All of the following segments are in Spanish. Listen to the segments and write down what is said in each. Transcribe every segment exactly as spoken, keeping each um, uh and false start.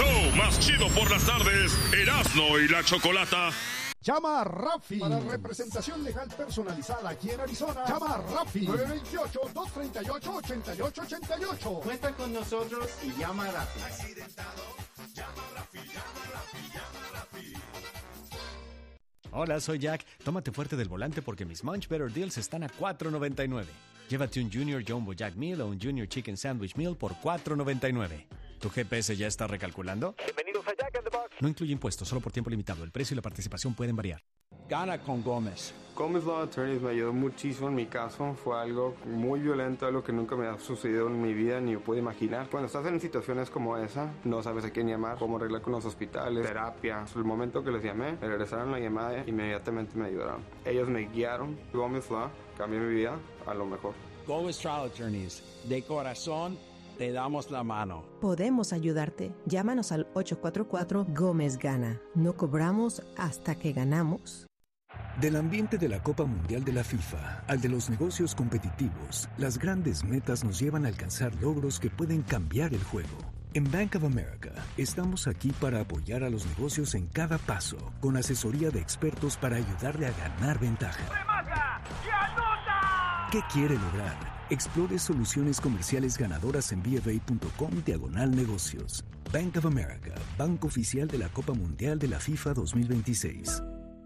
show más chido por las tardes, Erasmo y la Chocolata. Llama a Rafi para representación legal personalizada aquí en Arizona. Llama a Rafi nueve veintiocho, dos treinta y ocho, ochenta y ocho ochenta y ocho. Cuenta con nosotros y llama a Rafi. Accidentado, llama a Rafi, llama a Rafi, llama a Rafi. Hola, soy Jack. Tómate fuerte del volante porque mis Munch Better Deals están a cuatro noventa y nueve. Llévate un Junior Jumbo Jack Meal o un Junior Chicken Sandwich Meal por cuatro noventa y nueve. ¿Tu G P S ya está recalculando? Bienvenidos a Jack in the Box. No incluye impuestos, solo por tiempo limitado. El precio y la participación pueden variar. Gana con Gómez. Gómez Law Attorneys me ayudó muchísimo en mi caso. Fue algo muy violento, algo que nunca me ha sucedido en mi vida ni pude imaginar. Cuando estás en situaciones como esa, no sabes a quién llamar, cómo arreglar con los hospitales, terapia. El momento que les llamé, me regresaron la llamada e inmediatamente me ayudaron. Ellos me guiaron. Gómez Law cambió mi vida a lo mejor. Gómez Trial Attorneys. De corazón, te damos la mano. Podemos ayudarte. Llámanos al ocho cuatro cuatro Gómez Gana. No cobramos hasta que ganamos. Del ambiente de la Copa Mundial de la FIFA al de los negocios competitivos, las grandes metas nos llevan a alcanzar logros que pueden cambiar el juego. En Bank of America estamos aquí para apoyar a los negocios en cada paso, con asesoría de expertos para ayudarle a ganar ventaja. ¡Remata y anota! ¿Qué quiere lograr? Explore soluciones comerciales ganadoras en bfa.com diagonal negocios. Bank of America, banco oficial de la Copa Mundial de la FIFA dos mil veintiséis.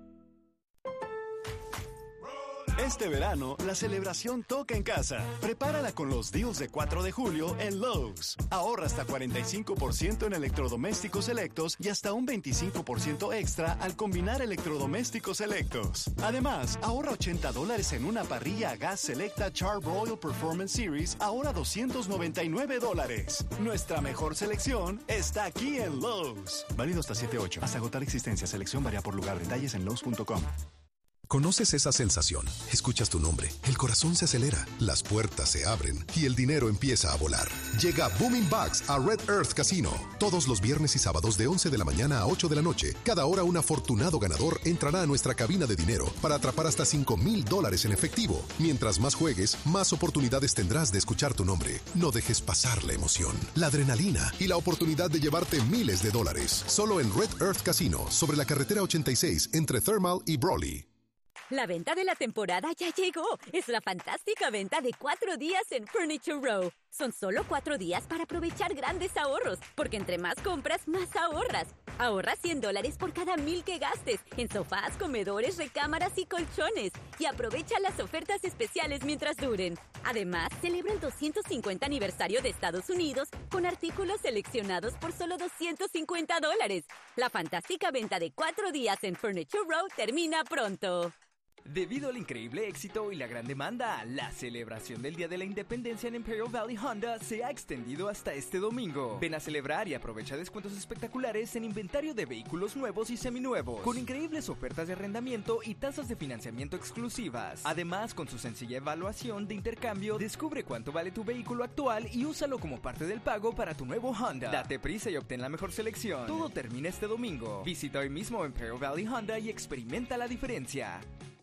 Este verano, la celebración toca en casa. Prepárala con los deals de cuatro de julio en Lowe's. Ahorra hasta cuarenta y cinco por ciento en electrodomésticos selectos y hasta un veinticinco por ciento extra al combinar electrodomésticos selectos. Además, ahorra ochenta dólares en una parrilla a gas selecta Char-Broil Performance Series, ahora doscientos noventa y nueve dólares. Nuestra mejor selección está aquí en Lowe's. Válido hasta siete ocho. Hasta agotar existencia. Selección varía por lugar. Detalles en Lowe's punto com. ¿Conoces esa sensación? Escuchas tu nombre, el corazón se acelera, las puertas se abren y el dinero empieza a volar. Llega Booming Bucks a Red Earth Casino. Todos los viernes y sábados de once de la mañana a ocho de la noche. Cada hora un afortunado ganador entrará a nuestra cabina de dinero para atrapar hasta cinco mil dólares en efectivo. Mientras más juegues, más oportunidades tendrás de escuchar tu nombre. No dejes pasar la emoción, la adrenalina y la oportunidad de llevarte miles de dólares. Solo en Red Earth Casino, sobre la carretera ochenta y seis entre Thermal y Brawley. La venta de la temporada ya llegó. Es la fantástica venta de cuatro días en Furniture Row. Son solo cuatro días para aprovechar grandes ahorros, porque entre más compras, más ahorras. Ahorra cien dólares por cada mil que gastes en sofás, comedores, recámaras y colchones. Y aprovecha las ofertas especiales mientras duren. Además, celebra el doscientos cincuenta aniversario de Estados Unidos con artículos seleccionados por solo doscientos cincuenta dólares. La fantástica venta de cuatro días en Furniture Row termina pronto. Debido al increíble éxito y la gran demanda, la celebración del Día de la Independencia en Imperial Valley Honda se ha extendido hasta este domingo. Ven a celebrar y aprovecha descuentos espectaculares en inventario de vehículos nuevos y seminuevos, con increíbles ofertas de arrendamiento y tasas de financiamiento exclusivas. Además, con su sencilla evaluación de intercambio, descubre cuánto vale tu vehículo actual y úsalo como parte del pago para tu nuevo Honda. Date prisa y obtén la mejor selección. Todo termina este domingo. Visita hoy mismo Imperial Valley Honda y experimenta la diferencia.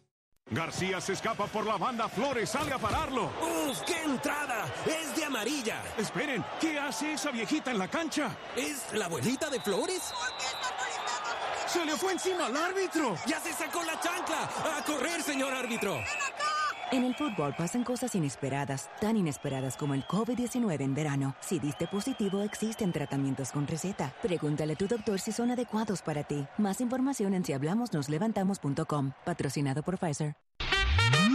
García se escapa por la banda, Flores sale a pararlo. ¡Uf, qué entrada! ¡Es de amarilla! Esperen, ¿qué hace esa viejita en la cancha? ¿Es la abuelita de Flores? ¿Por qué está molestando? ¡Se le fue encima al árbitro! ¡Ya se sacó la chancla! ¡A correr, señor árbitro! ¡Ven acá! En el fútbol pasan cosas inesperadas, tan inesperadas como el COVID diecinueve en verano. Si diste positivo, existen tratamientos con receta. Pregúntale a tu doctor si son adecuados para ti. Más información en si hablamos nos levantamos punto com. Patrocinado por Pfizer.